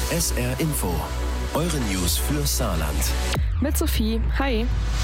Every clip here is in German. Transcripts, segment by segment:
SR Info, eure News für Saarland. Mit Sophie, hi.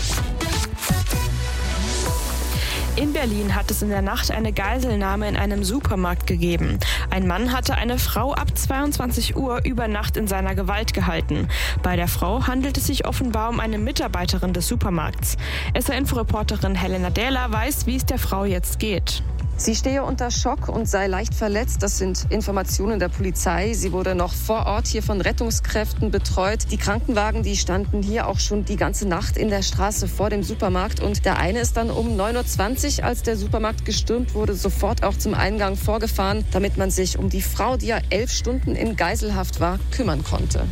In Berlin hat es in der Nacht eine Geiselnahme in einem Supermarkt gegeben. Ein Mann hatte eine Frau ab 22 Uhr über Nacht in seiner Gewalt gehalten. Bei der Frau handelt es sich offenbar um eine Mitarbeiterin des Supermarkts. SR-Info-Reporterin Helena Dähler weiß, wie es der Frau jetzt geht. Sie stehe unter Schock und sei leicht verletzt. Das sind Informationen der Polizei. Sie wurde noch vor Ort hier von Rettungskräften betreut. Die Krankenwagen, die standen hier auch schon die ganze Nacht in der Straße vor dem Supermarkt. Und der eine ist dann um 9.20 Uhr, als der Supermarkt gestürmt wurde, sofort auch zum Eingang vorgefahren, damit man sich um die Frau, die ja 11 Stunden in Geiselhaft war, kümmern konnte.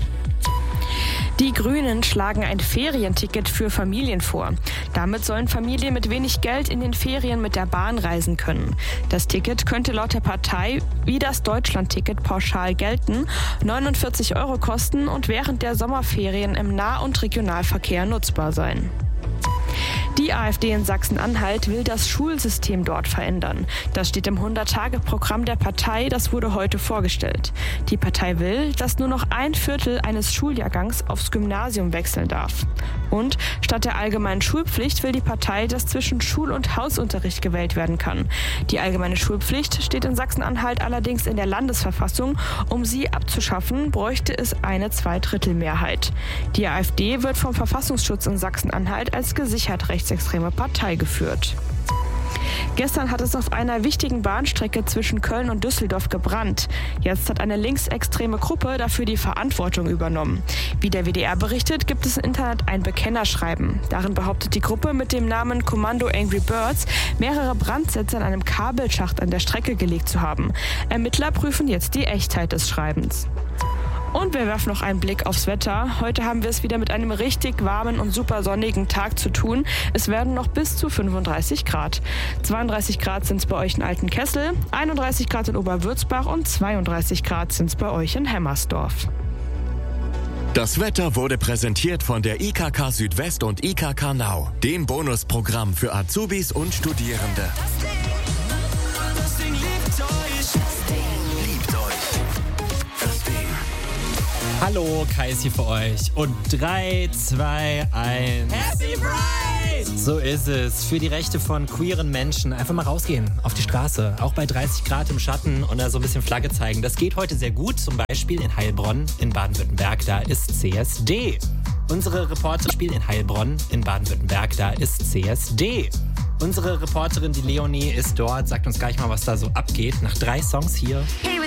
Die Grünen schlagen ein Ferienticket für Familien vor. Damit sollen Familien mit wenig Geld in den Ferien mit der Bahn reisen können. Das Ticket könnte laut der Partei wie das Deutschlandticket pauschal gelten, 49 € kosten und während der Sommerferien im Nah- und Regionalverkehr nutzbar sein. Die AfD in Sachsen-Anhalt will das Schulsystem dort verändern. Das steht im 100-Tage-Programm der Partei, das wurde heute vorgestellt. Die Partei will, dass nur noch 1/4 eines Schuljahrgangs aufs Gymnasium wechseln darf. Und statt der allgemeinen Schulpflicht will die Partei, dass zwischen Schul- und Hausunterricht gewählt werden kann. Die allgemeine Schulpflicht steht in Sachsen-Anhalt allerdings in der Landesverfassung. Um sie abzuschaffen, bräuchte es eine 2/3-Mehrheit. Die AfD wird vom Verfassungsschutz in Sachsen-Anhalt als gesichert rechtsextreme Partei geführt. Gestern hat es auf einer wichtigen Bahnstrecke zwischen Köln und Düsseldorf gebrannt. Jetzt hat eine linksextreme Gruppe dafür die Verantwortung übernommen. Wie der WDR berichtet, gibt es im Internet ein Bekennerschreiben. Darin behauptet die Gruppe mit dem Namen Kommando Angry Birds, mehrere Brandsätze in einem Kabelschacht an der Strecke gelegt zu haben. Ermittler prüfen jetzt die Echtheit des Schreibens. Und wir werfen noch einen Blick aufs Wetter. Heute haben wir es wieder mit einem richtig warmen und super sonnigen Tag zu tun. Es werden noch bis zu 35 Grad. 32 Grad sind es bei euch in Altenkessel, 31 Grad in Oberwürzbach und 32 Grad sind es bei euch in Hemmersdorf. Das Wetter wurde präsentiert von der IKK Südwest und IKK Nau, dem Bonusprogramm für Azubis und Studierende. Hallo, Kai ist hier für euch. Und 3, 2, 1. Happy Pride! So ist es. Für die Rechte von queeren Menschen einfach mal rausgehen auf die Straße. Auch bei 30 Grad im Schatten und da so ein bisschen Flagge zeigen. Das geht heute sehr gut. Zum Beispiel in Heilbronn in Baden-Württemberg. Da ist CSD. Unsere Reporterin in Heilbronn in Baden-Württemberg. Da ist CSD. Unsere Reporterin, die Leonie, ist dort. Sagt uns gleich mal, was da so abgeht. Nach 3 Songs hier.